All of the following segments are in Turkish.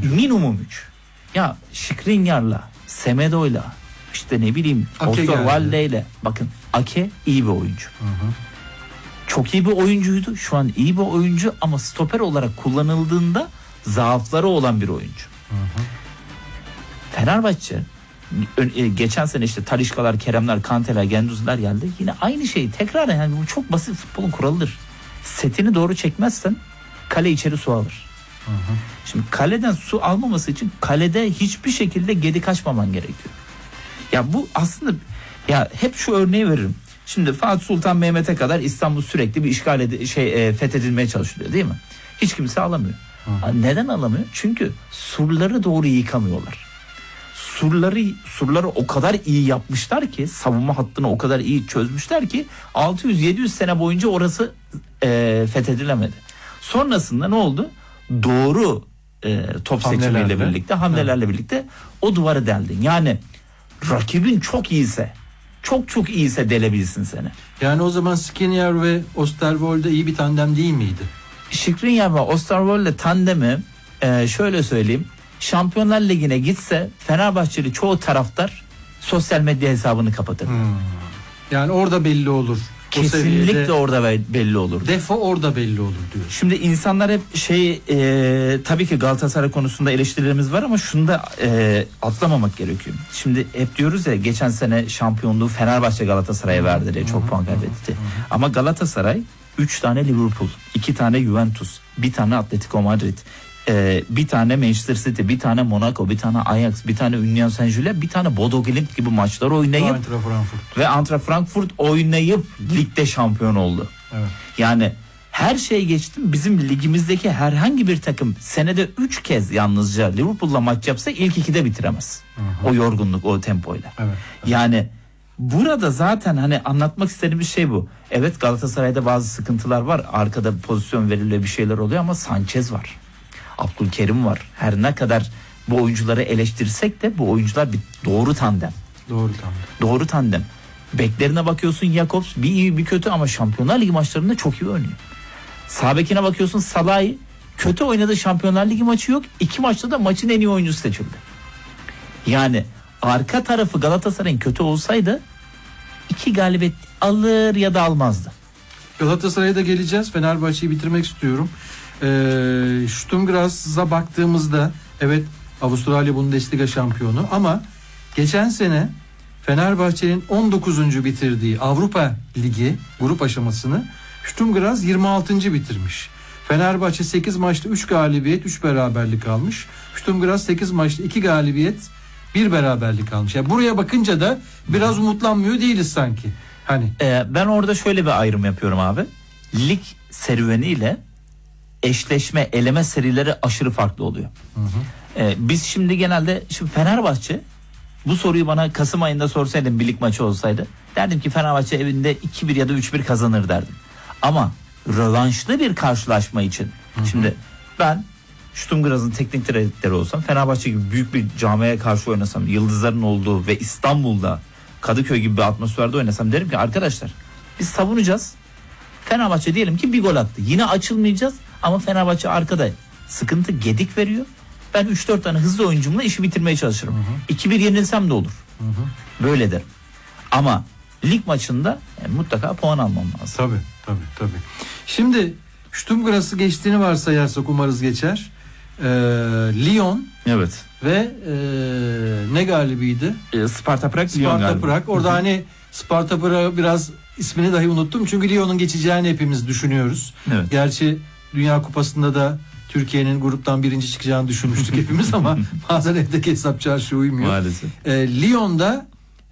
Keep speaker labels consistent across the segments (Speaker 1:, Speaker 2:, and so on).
Speaker 1: Minimum 3. Ya Skriniar'la, Semedo'yla, işte ne bileyim Osterwalde'yle. Bakın Ake iyi bir oyuncu. Çok iyi bir oyuncuydu. Şu an iyi bir oyuncu ama stoper olarak kullanıldığında zaafları olan bir oyuncu. Fenerbahçe geçen sene işte Talisca'lar, Kerem'ler, Kante'ler, Genduz'lar geldi. Yine aynı şey tekrar, yani bu çok basit futbolun kuralıdır. Setini doğru çekmezsen kale içeri su alır. Şimdi kaleden su almaması için kalede hiçbir şekilde gedik açmaman gerekiyor. Ya bu aslında, ya hep şu örneği veririm. Şimdi Fatih Sultan Mehmet'e kadar İstanbul sürekli bir fethedilmeye çalışılıyor değil mi? Hiç kimse alamıyor. Neden alamıyor? Çünkü surları doğru yıkamıyorlar. Surları o kadar iyi yapmışlar ki, savunma hattını o kadar iyi çözmüşler ki 600-700 sene boyunca orası fethedilemedi. Sonrasında ne oldu? Doğru top seçimiyle birlikte, hamlelerle birlikte o duvarı deldin. Yani rakibin çok iyiyse, çok iyiyse delebilsin seni.
Speaker 2: Yani o zaman Skriniar ve Osterwolde iyi bir tandem değil miydi?
Speaker 1: Skriniar ve Osterwolde tandemi şöyle söyleyeyim. Şampiyonlar Ligi'ne gitse Fenerbahçeli çoğu taraftar sosyal medya hesabını kapatır.
Speaker 2: Yani orada belli olur.
Speaker 1: Kesinlikle orada belli olur.
Speaker 2: Defo orada belli olur diyor.
Speaker 1: Şimdi insanlar hep tabii ki Galatasaray konusunda eleştirilerimiz var ama şunu da atlamamak gerekiyor. Şimdi hep diyoruz ya, geçen sene şampiyonluğu Fenerbahçe Galatasaray'a verdi diye, çok puan kaybetti. Ama Galatasaray 3 tane Liverpool, 2 tane Juventus, 1 tane Atletico Madrid, bir tane Manchester City, bir tane Monaco, bir tane Ajax, bir tane Union Saint-Gilloise, bir tane Bodo Glimt gibi maçlar oynayıp ve Eintracht Frankfurt oynayıp ligde şampiyon oldu.
Speaker 2: Evet.
Speaker 1: Yani her şey geçtim, bizim ligimizdeki herhangi bir takım senede 3 kez yalnızca Liverpool'la maç yapsa ilk 2'de bitiremez. O yorgunluk, o tempoyla.
Speaker 2: Evet.
Speaker 1: Yani burada zaten hani anlatmak istediğimiz şey bu. Evet, Galatasaray'da bazı sıkıntılar var. Arkada pozisyon veriliyor, bir şeyler oluyor ama Sanchez var. Abdülkerim var. Her ne kadar bu oyuncuları eleştirsek de bu oyuncular bir doğru tandem. Doğru tandem. Beklerine bakıyorsun, Jakobs bir iyi bir kötü ama Şampiyonlar Ligi maçlarında çok iyi oynuyor. Sağ bekine bakıyorsun, Salah'ı kötü oynadı, Şampiyonlar Ligi maçı yok. 2 maçta da maçın en iyi oyuncusu seçildi. Yani arka tarafı Galatasaray'ın kötü olsaydı 2 galibiyet alır ya da almazdı.
Speaker 2: Galatasaray'a da geleceğiz. Fenerbahçe'yi bitirmek istiyorum. Sturm Graz'a baktığımızda evet, Avustralya Bundesliga şampiyonu ama geçen sene Fenerbahçe'nin 19. bitirdiği Avrupa Ligi grup aşamasını Sturm Graz 26. bitirmiş. Fenerbahçe 8 maçta 3 galibiyet 3 beraberlik almış. Sturm Graz 8 maçta 2 galibiyet 1 beraberlik almış. Yani buraya bakınca da biraz umutlanmıyor değiliz sanki. Hani
Speaker 1: ben orada şöyle bir ayrım yapıyorum abi. Lig serüveniyle eşleşme, eleme serileri aşırı farklı oluyor. Biz şimdi genelde, Fenerbahçe, bu soruyu bana Kasım ayında sorsaydın, bir lig maçı olsaydı, derdim ki Fenerbahçe evinde 2-1 ya da 3-1 kazanır derdim. Ama rövanşlı bir karşılaşma için şimdi ben Sturm Graz'ın teknik direktörü olsam, Fenerbahçe gibi büyük bir camiye karşı oynasam, yıldızların olduğu ve İstanbul'da Kadıköy gibi bir atmosferde oynasam, derim ki arkadaşlar biz savunacağız. Fenerbahçe diyelim ki bir gol attı. Yine açılmayacağız ama Fenerbahçe arkada sıkıntı, gedik veriyor. Ben 3-4 tane hızlı oyuncumla işi bitirmeye çalışırım. 2-1 yenilsem de olur. Böyle derim. Ama lig maçında mutlaka puan almam lazım.
Speaker 2: Tabii. Şimdi Sturm Graz'ı geçtiğini varsayarsak, umarız geçer. Lyon.
Speaker 1: Evet.
Speaker 2: Ve ne galibiydi?
Speaker 1: Sparta Prag.
Speaker 2: Sparta Prag. Orada hani Sparta Prag biraz ismini dahi unuttum. Çünkü Lyon'un geçeceğini hepimiz düşünüyoruz.
Speaker 1: Evet.
Speaker 2: Gerçi Dünya Kupası'nda da Türkiye'nin gruptan 1. çıkacağını düşünmüştük hepimiz ama bazen evdeki hesap çarşı uymuyor.
Speaker 1: Maalesef.
Speaker 2: Lyon'da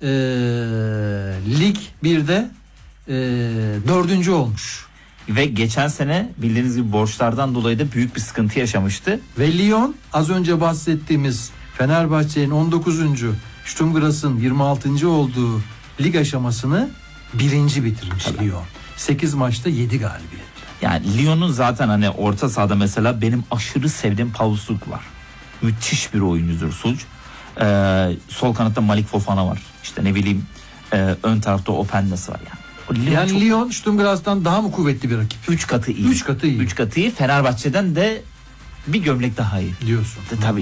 Speaker 2: Lig 1'de 4. olmuş.
Speaker 1: Ve geçen sene bildiğiniz gibi borçlardan dolayı da büyük bir sıkıntı yaşamıştı.
Speaker 2: Ve Lyon, az önce bahsettiğimiz Fenerbahçe'nin 19. Sturm Graz'ın 26. olduğu lig aşamasını 1. bitirmiş Lyon. 8 maçta 7 galibiyet.
Speaker 1: Yani Lyon'un zaten hani orta sahada mesela benim aşırı sevdiğim Pavluk var. Müthiş bir oyuncudur Sulc. Sol kanatta Malik Fofana var. İşte ne bileyim ön tarafta Openda'sı var yani.
Speaker 2: Yani Lyon Sturm Graz'dan daha mı kuvvetli bir rakip?
Speaker 1: 3 katı iyi.
Speaker 2: 3 katı iyi.
Speaker 1: 3 katı iyi. Fenerbahçe'den de bir gömlek daha iyi
Speaker 2: diyorsun.
Speaker 1: Tabii.